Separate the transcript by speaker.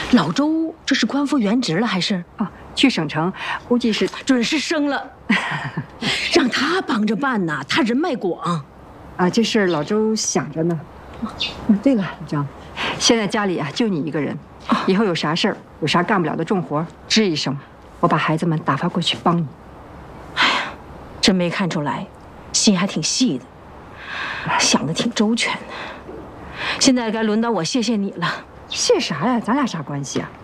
Speaker 1: 老周这是官复原职了还是？
Speaker 2: 啊，去省城，估计是
Speaker 1: 准是升了，让他帮着办呐，他人脉广。
Speaker 2: 啊，这事儿老周想着呢。对了，老张，现在家里啊就你一个人，以后有啥事儿，有啥干不了的重活，吱一声，我把孩子们打发过去帮你。
Speaker 1: 哎呀，真没看出来，心还挺细的，想得挺周全的。现在该轮到我谢谢你了。
Speaker 2: 谢啥呀？咱俩啥关系啊？